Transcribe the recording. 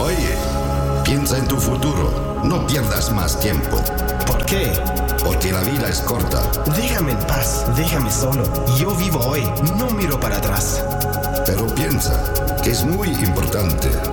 Oye, piensa en tu futuro. No pierdas más tiempo. ¿Por qué? Porque la vida es corta. Déjame en paz, déjame solo. Yo vivo hoy, no miro para atrás. Pero piensa que es muy importante